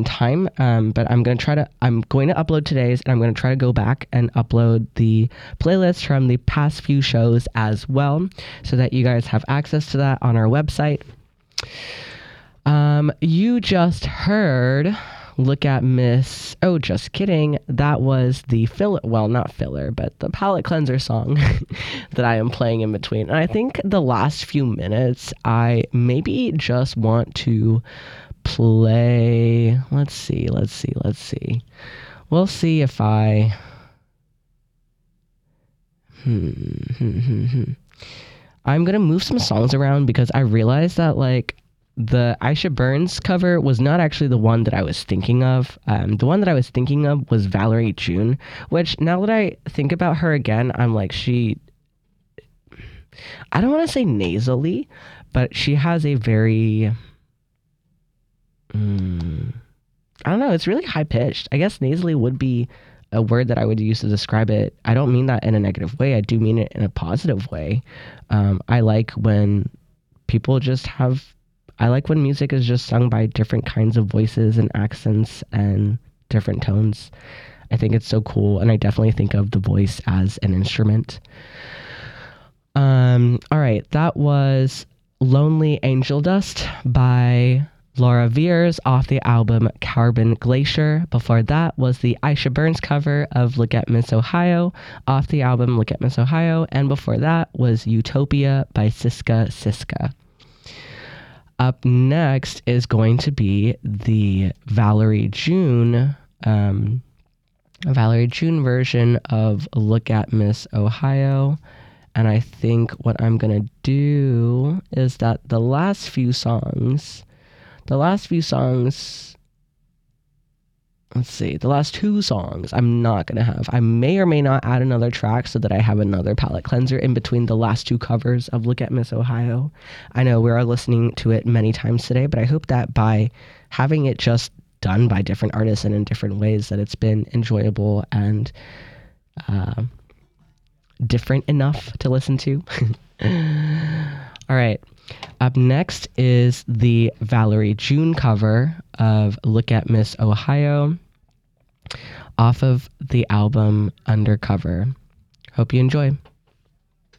time, but I'm going to upload today's, and I'm going to try to go back and upload the playlist from the past few shows as well, so that you guys have access to that on our website. You just heard Look at Miss... Oh, just kidding. That was the not filler, but the palette cleanser song that I am playing in between. And I think the last few minutes, I maybe just want to play... Let's see. We'll see if I... I'm going to move some songs around because I realized that, like, the Aisha Burns cover was not actually the one that I was thinking of. The one that I was thinking of was Valerie June, which now that I think about her again, I'm like, I don't want to say nasally, but she has a very, I don't know, it's really high pitched. I guess nasally would be a word that I would use to describe it. I don't mean that in a negative way. I do mean it in a positive way. I like when music is just sung by different kinds of voices and accents and different tones. I think it's so cool, and I definitely think of the voice as an instrument. All right, that was Lonely Angel Dust by Laura Veers off the album Carbon Glacier. Before that was the Aisha Burns cover of Look at Miss Ohio off the album Look at Miss Ohio, and before that was Utopia by Siska Siska. Up next is going to be the Valerie June version of Look at Miss Ohio. And I think what I'm going to do is that the last few songs, the last two songs I'm not going to have. I may or may not add another track so that I have another palette cleanser in between the last two covers of Look at Miss Ohio. I know we are listening to it many times today, but I hope that by having it just done by different artists and in different ways, that it's been enjoyable and different enough to listen to. All right. Up next is the Valerie June cover of Look at Miss Ohio off of the album Undercover. Hope you enjoy.